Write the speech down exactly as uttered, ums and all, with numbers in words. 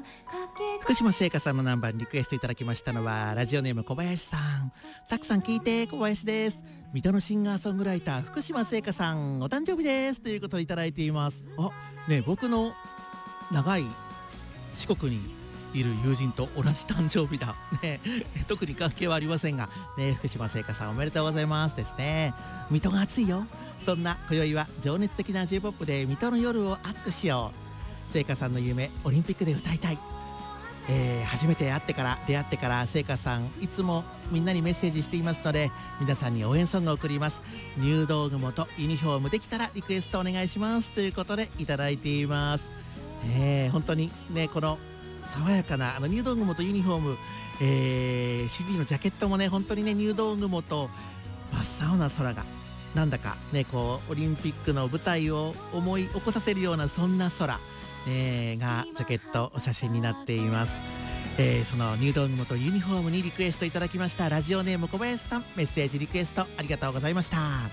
福島聖華さんのナンバーにリクエストいただきましたのはラジオネーム小林さん。たくさん聞いて、小林です。水戸のシンガーソングライター福島聖華さんお誕生日ですということでいただいています。あ、ね、僕の長い四国にいる友人と同じ誕生日だね。特に関係はありませんがね、福島聖華さんおめでとうございますですね。水戸が暑いよ。そんな今宵は情熱的な J-ポップ で水戸の夜を熱くしよう。聖華さんの夢、オリンピックで歌いたい。えー、初めて会ってから出会ってから聖華さんいつもみんなにメッセージしていますので、皆さんに応援ソングを送ります。入道雲とユニフォームできたらリクエストお願いしますということでいただいています。えー、本当にね、この爽やかなあの入道雲とユニフォーム、えー、シーディー のジャケットもね、本当にね、入道雲と真っ青な空がなんだかね、こうオリンピックの舞台を思い起こさせるようなそんな空、えー、がジャケットお写真になっています。えー、その入道雲とユニフォームにリクエストいただきましたラジオネーム小林さん、メッセージリクエストありがとうございました。